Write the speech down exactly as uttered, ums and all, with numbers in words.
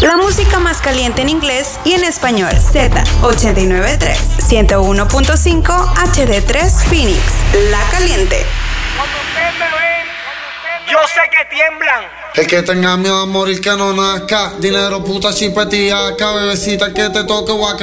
La música más caliente en inglés y en español. Z ochenta y nueve punto tres, ciento uno punto cinco H D tres Phoenix. La caliente. Cuando ustedes me ven, yo sé que tiemblan. El que tenga miedo a morir que no nazca. Dinero, puta, chipetía, bebecita que te toque guaca.